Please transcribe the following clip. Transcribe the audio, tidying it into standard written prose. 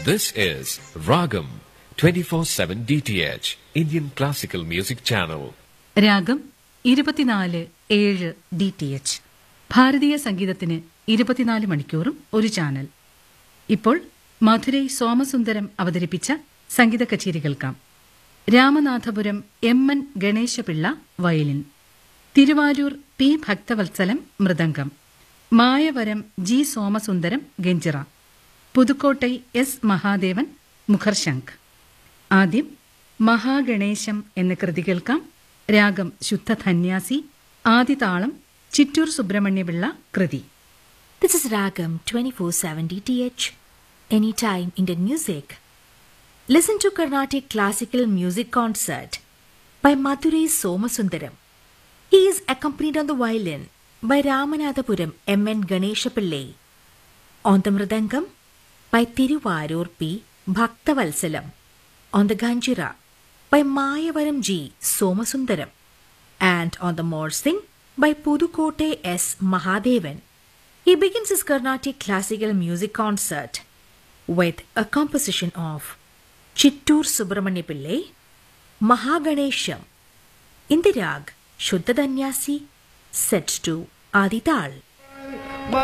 This is Ragam 24/7 DTH Indian Classical Music Channel. രാഗം 24/7 DTH ഭാരതീയ സംഗീതത്തിന് 24 മണിക്കൂറും ഒരു ചാനൽ. ഇപ്പോൾ മധുരൈ സോമസുന്ദരം അവതരിപ്പിച്ച സംഗീത കച്ചേരി കേൾക്കാം. Ramanathapuram N ഗണേശപിള്ള violin, Thiruvarur P Bhakthavatsalam mridangam, മായവരം G Somasundaram ganjira, Pudukkottai S Mahadevan മുഖർശംഖ്. ആദ്യം മഹാഗണേശം എന്ന കൃതി കേൾക്കാം. രാഗം ശുദ്ധധന്യാസി, ആദിതാളം ചിറ്റൂർ സുബ്രഹ്മണ്യപിള്ള കൃതി. This is Ragam 24/7 DTH, anytime Indian music. Listen to Carnatic Classical Music Concert by Madurai Somasundaram. He is accompanied on the violin by Ramanathapuram M.N. Ganeshapillai, on the mridangam by Thiruvarur P. Bhaktavalsalam, on the ganjira by Mayavaram G. Somasundaram, and on the morsing by Pudukkottai S. Mahadevan. He begins his Carnatic Classical Music Concert with a composition of Chittur Subramanya Pillai, Mahaganesham, in the rag Shuddha Dhanyasi, set to Adital.